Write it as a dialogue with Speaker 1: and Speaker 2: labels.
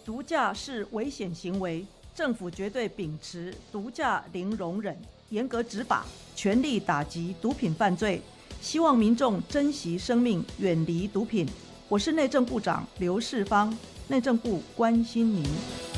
Speaker 1: 毒驾是危险行为，政府绝对秉持毒驾零容忍，严格执法，全力打击毒品犯罪。希望民众珍惜生命，远离毒品。我是内政部长刘世芳，内政部关心您。